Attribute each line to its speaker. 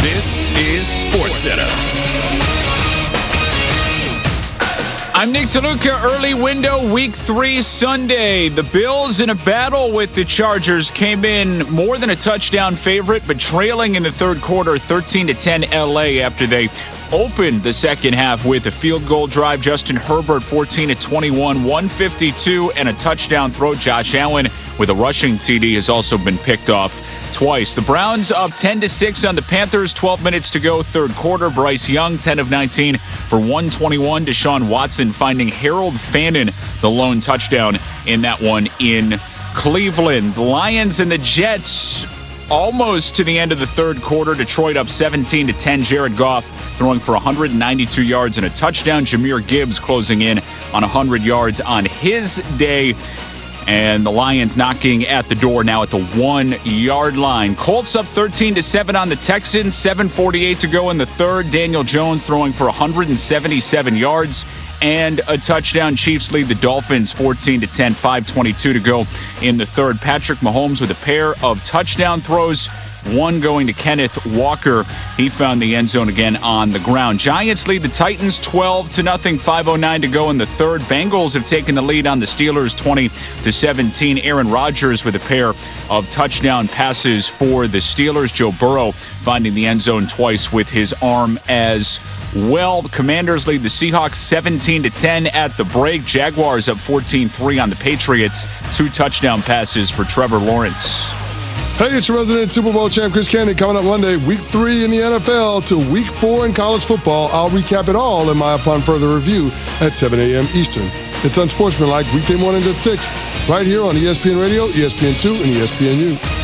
Speaker 1: This is SportsCenter.
Speaker 2: I'm Nick DeLuca. Early window, Week 3 Sunday. The Bills in a battle with the Chargers came in more than a touchdown favorite, but trailing in the third quarter, 13-10 LA after they opened the second half with a field goal drive. Justin Herbert, 14-21, 152, and a touchdown throw. Josh Allen with a rushing TD has also been picked off twice. The Browns up 10-6 on the Panthers, 12 minutes to go, third quarter. Bryce Young, 10 of 19 for 121. Deshaun Watson finding Harold Fannin the lone touchdown in that one in Cleveland. The Lions and the Jets almost to the end of the third quarter. Detroit up 17-10. Jared Goff throwing for 192 yards and a touchdown. Jahmyr Gibbs closing in on 100 yards on his day. And the Lions knocking at the door now at the 1-yard line. Colts up 13-7 on the Texans. 7:48 to go in the third. Daniel Jones throwing for 177 yards and a touchdown. Chiefs lead the Dolphins 14-10. 5:22 to go in the third. Patrick Mahomes with a pair of touchdown throws. One going to Kenneth Walker. He found the end zone again on the ground. Giants lead the Titans 12-0. 5:09 to go in the third. Bengals have taken the lead on the Steelers 20-17. Aaron Rodgers with a pair of touchdown passes for the Steelers. Joe Burrow finding the end zone twice with his arm as well. The Commanders lead the Seahawks 17-10 at the break. Jaguars up 14-3 on the Patriots. 2 touchdown passes for Trevor Lawrence.
Speaker 3: Hey, it's your resident Super Bowl champ, Chris Candy, coming up Monday, Week 3 in the NFL to Week 4 in college football. I'll recap it all in my Upon Further Review at 7 a.m. Eastern. It's Unsportsmanlike, weekday mornings at 6, right here on ESPN Radio, ESPN2, and ESPNU.